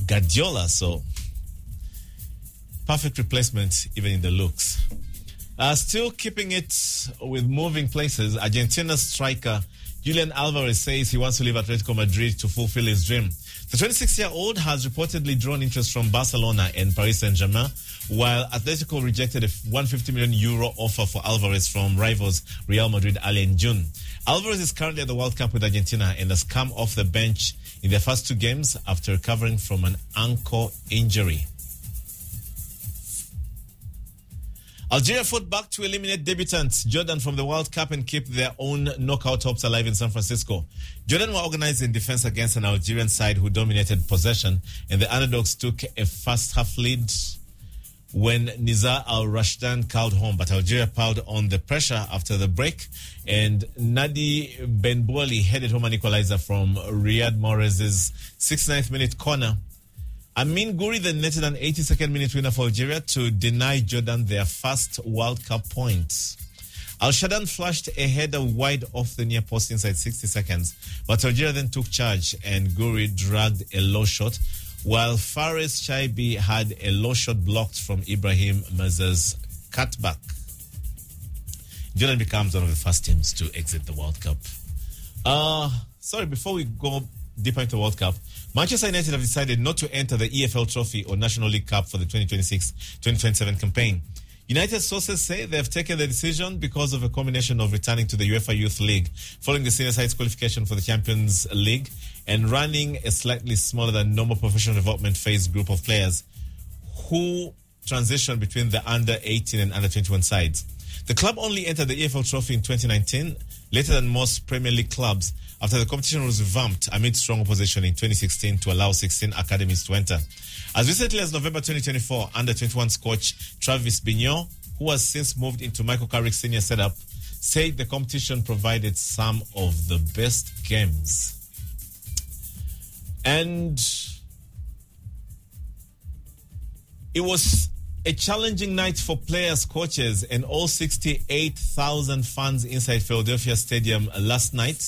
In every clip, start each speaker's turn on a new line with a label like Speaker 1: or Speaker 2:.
Speaker 1: Guardiola, so perfect replacement even in the looks. Still keeping it with moving places, Argentina striker Julian Alvarez says he wants to leave Atletico Madrid to fulfill his dream. The 26-year-old has reportedly drawn interest from Barcelona and Paris Saint-Germain, while Atletico rejected a €150 million offer for Alvarez from rivals Real Madrid early in June. Alvarez is currently at the World Cup with Argentina and has come off the bench in their first two games after recovering from an ankle injury. Algeria fought back to eliminate debutants Jordan from the World Cup and keep their own knockout hopes alive in San Francisco. Jordan were organized in defense against an Algerian side who dominated possession, and the underdogs took a first-half lead when Nizar Al-Rashdan called home, but Algeria piled on the pressure after the break, and Nadi Benbouali headed home an equalizer from Riyad Mahrez's 69th minute corner. Amin Ghouri then netted an 82nd minute winner for Algeria to deny Jordan their first World Cup points. Al-Shadan flashed a header wide off the near post inside 60 seconds, but Algeria then took charge and Ghouri dragged a low shot, while Fares Chaibi had a low shot blocked from Ibrahim Mazza's cutback. Jordan becomes one of the first teams to exit the World Cup. Before we go deeper into the World Cup, Manchester United have decided not to enter the EFL Trophy or National League Cup for the 2026-2027 campaign. United sources say they have taken the decision because of a combination of returning to the UEFA Youth League following the senior side's qualification for the Champions League and running a slightly smaller than normal professional development phase group of players who transition between the under-18 and under-21 sides. The club only entered the EFL Trophy in 2019, later than most Premier League clubs, after the competition was revamped amid strong opposition in 2016 to allow 16 academies to enter. As recently as November 2024, under-21's coach Travis Bignon, who has since moved into Michael Carrick's senior setup, said the competition provided some of the best games. And it was a challenging night for players, coaches, and all 68,000 fans inside Philadelphia Stadium last night,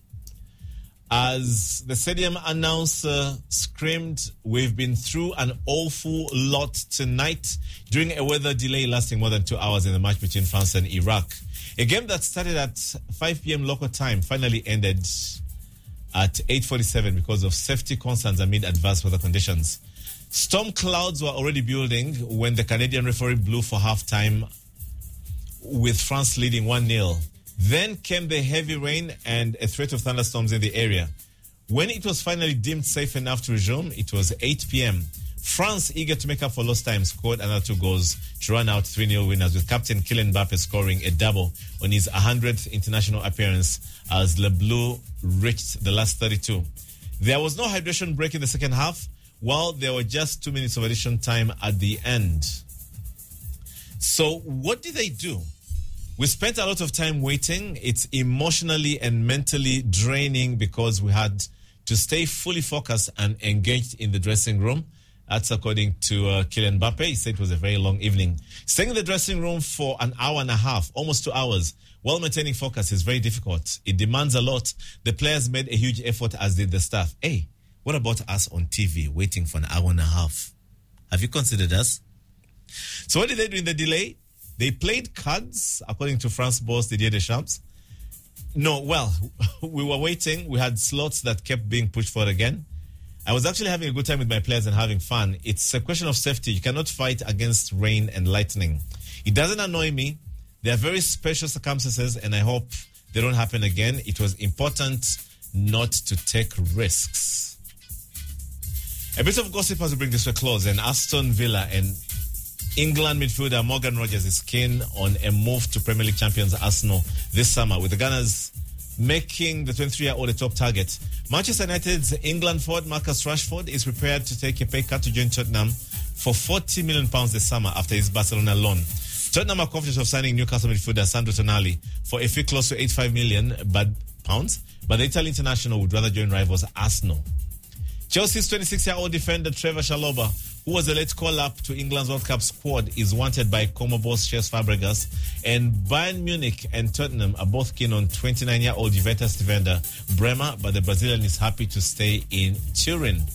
Speaker 1: as the stadium announcer screamed, "We've been through an awful lot tonight," during a weather delay lasting more than 2 hours in the match between France and Iraq. A game that started at 5 p.m. local time finally ended at 8:47 because of safety concerns amid adverse weather conditions. Storm clouds were already building when the Canadian referee blew for halftime, with France leading 1-0. Then came the heavy rain and a threat of thunderstorms in the area. When it was finally deemed safe enough to resume, it was 8 p.m. France, eager to make up for lost time, scored another 2 goals to run out 3-0 winners, with captain Kylian Mbappe scoring a double on his 100th international appearance as Le Bleu reached the last 32. There was no hydration break in the second half, while there were just 2 minutes of additional time at the end. So what did they do? We spent a lot of time waiting. It's emotionally and mentally draining because we had to stay fully focused and engaged in the dressing room. That's according to Kylian Mbappe. He said it was a very long evening. Staying in the dressing room for an hour and a half, almost 2 hours, while maintaining focus is very difficult. It demands a lot. The players made a huge effort, as did the staff. Hey, what about us on TV waiting for an hour and a half? Have you considered us? So what did they do in the delay? They played cards, according to France boss Didier Deschamps. No, well, we were waiting. We had slots that kept being pushed forward again. I was actually having a good time with my players and having fun. It's a question of safety. You cannot fight against rain and lightning. It doesn't annoy me. They are very special circumstances, and I hope they don't happen again. It was important not to take risks. A bit of gossip as we bring this to a close, and Aston Villa and England midfielder Morgan Rogers is keen on a move to Premier League champions Arsenal this summer, with the Gunners making the 23-year-old a top target. Manchester United's England forward Marcus Rashford is prepared to take a pay cut to join Tottenham for £40 million this summer after his Barcelona loan. Tottenham are confident of signing Newcastle midfielder Sandro Tonali for a fee close to £85 million, but the Italian international would rather join rivals Arsenal. Chelsea's 26-year-old defender Trevor Chalobah, who was a late call-up to England's World Cup squad, is wanted by Como boss Cesc Fabregas, and Bayern Munich and Tottenham are both keen on 29-year-old Juventus defender Bremer, but the Brazilian is happy to stay in Turin.